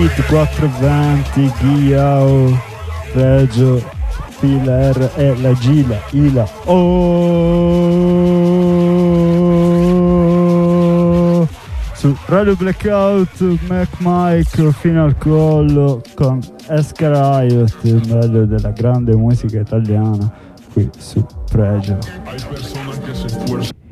Beat 420, Ghiao, Reggio, Filer e la Gila, Ila. Oh! Su Radio Blackout, Mac Mike fino al collo con Esca Riot, il meglio della grande musica italiana qui su Pregio. Hay personas que se esfuerzan